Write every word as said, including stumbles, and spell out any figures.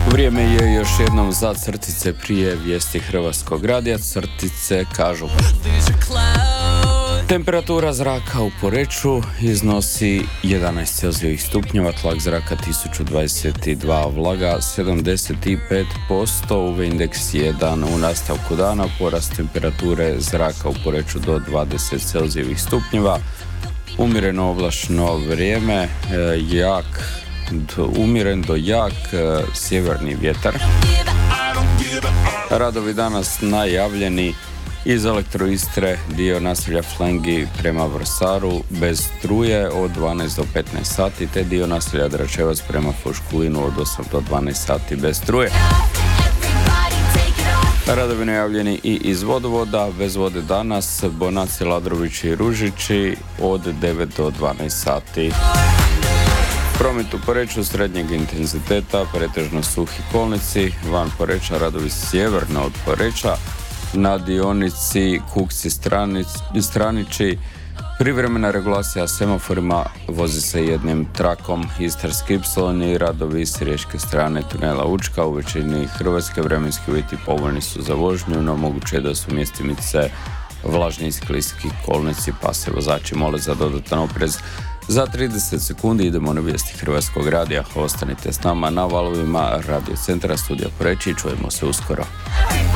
Vrijeme je još jednom za crtice prije vijesti Hrvatskog radija. Crtice kažu: temperatura zraka u Poreču iznosi jedanaest celzijevih stupnjeva, tlak zraka tisuću dvadeset dva, vlaga sedamdeset pet posto, U V indeks jedan. U nastavku dana porast temperature zraka u Poreču do dvadeset celzijevih stupnjeva, umjereno oblačno vrijeme, jak umjeren do jak sjeverni vjetar. Radovi danas najavljeni iz Elektroistre, dio naselja Flengi prema Vrsaru bez struje od dvanaest do petnaest sati, te dio naselja Dračevac prema Foškulinu od osam do dvanaest sati bez struje. Radovi najavljeni i iz vodovoda, bez vode danas Bonaci, Ladrovići i Ružići od devet do dvanaest sati. Promet u Poreču srednjeg intenziteta, pretežno suhi kolnici, van Poreča radovi sjeverno od Poreča, na dionici Kukci Stranići privremena regulacija semaforima, vozi se jednim trakom Istarski ipsilon i radovi s riječke strane tunela Učka. U većini Hrvatske vremenski uvjeti povoljni su za vožnju, no moguće je da su mjestimice vlažni i skliski kolnici, pa se vozači mole za dodatan oprez. Za trideset sekundi idemo na vijesti Hrvatskog radija. Ostanite s nama na valovima Radio Centra Studija Poreč i čujemo se uskoro.